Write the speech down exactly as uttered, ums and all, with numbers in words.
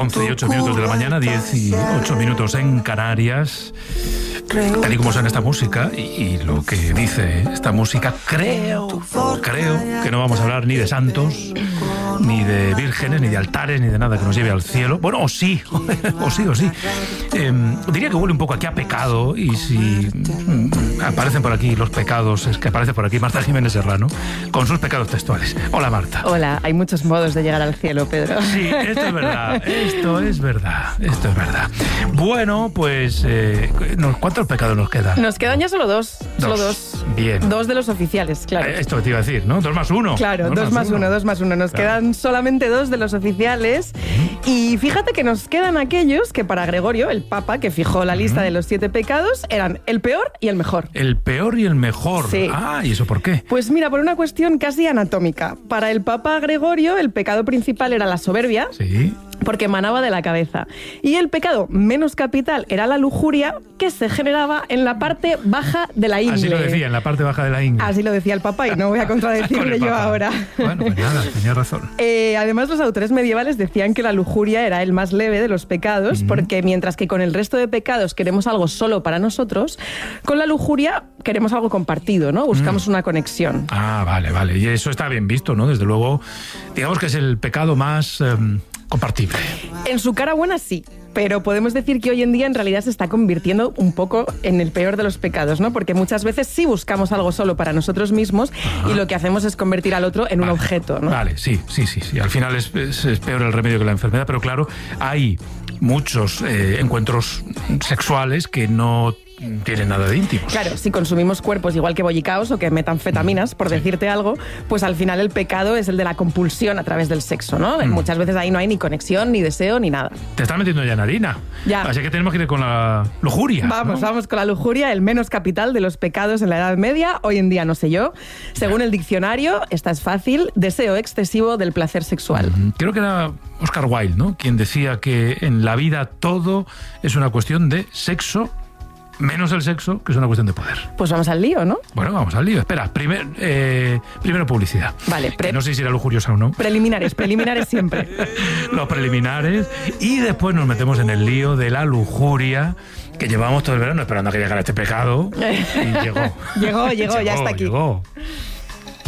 once y ocho minutos de la mañana, diez y ocho minutos en Canarias. Tal y como suena esta música y, y lo que dice esta música, creo, creo que no vamos a hablar ni de santos, ni de vírgenes, ni de altares, ni de nada que nos lleve al cielo. Bueno, o sí, o sí, o sí. Eh, diría que huele un poco aquí a pecado, y si mm, aparecen por aquí los pecados, es que aparece por aquí Marta Jiménez Serrano con sus pecados textuales. Hola, Marta. Hola, hay muchos modos de llegar al cielo, Pedro. Sí, esto es verdad, esto es verdad, esto es verdad. Bueno, pues, eh, ¿cuántos pecados nos quedan? Nos quedan ya solo dos. Dos. Solo dos. Bien. Dos de los oficiales, claro. Eh, Esto que te iba a decir, ¿no? Dos más uno. Claro, dos, dos más uno. uno, dos más uno. Nos claro. quedan solamente dos de los oficiales. Y fíjate que nos quedan aquellos que para Gregorio, el Papa, que fijó la lista uh-huh. de los siete pecados, eran el peor y el mejor. El peor y el mejor. Sí. Ah, ¿y eso por qué? Pues mira, por una cuestión casi anatómica. Para el Papa Gregorio, el pecado principal era la soberbia. Sí. Porque emanaba de la cabeza. Y el pecado menos capital era la lujuria, que se generaba en la parte baja de la ingle. Así lo decía, en la parte baja de la ingle. Así lo decía el Papa y no voy a contradecirle yo ahora. Bueno, pues nada, tenía razón. Eh, además, los autores medievales decían que la lujuria era el más leve de los pecados, uh-huh. porque mientras que con el resto de pecados queremos algo solo para nosotros, con la lujuria queremos algo compartido, ¿no? Buscamos uh-huh. una conexión. Ah, vale, vale. Y eso está bien visto, ¿no? Desde luego, digamos que es el pecado más... Um... compartible. En su cara buena sí, pero podemos decir que hoy en día en realidad se está convirtiendo un poco en el peor de los pecados, ¿no? Porque muchas veces sí buscamos algo solo para nosotros mismos Ajá. y lo que hacemos es convertir al otro en vale. un objeto, ¿no? Vale, sí, sí, sí, sí. Al final es, es, es peor el remedio que la enfermedad, pero claro, hay muchos eh, encuentros sexuales que no tienen nada de íntimos. Claro, si consumimos cuerpos igual que bollicaos o que metanfetaminas, por sí. decirte algo, pues al final el pecado es el de la compulsión a través del sexo, ¿no? Mm. Muchas veces ahí no hay ni conexión, ni deseo, ni nada. Te estás metiendo ya en harina. Ya. Así que tenemos que ir con la lujuria. Vamos, ¿no? vamos con la lujuria, el menos capital de los pecados en la Edad Media. Hoy en día no sé yo. Según el diccionario, esta es fácil, deseo excesivo del placer sexual. Mm. Creo que era Oscar Wilde, ¿no? Quien decía que en la vida todo es una cuestión de sexo, menos el sexo, que es una cuestión de poder. Pues vamos al lío, ¿no? Bueno, vamos al lío. Espera, primer, eh, primero publicidad. Vale. Pre- no sé si era lujuriosa o no. Preliminares, preliminares siempre. Los preliminares. Y después nos metemos en el lío de la lujuria, que llevamos todo el verano esperando a que llegara este pecado. Y llegó. llegó, llegó, llegó, ya está aquí. Llegó.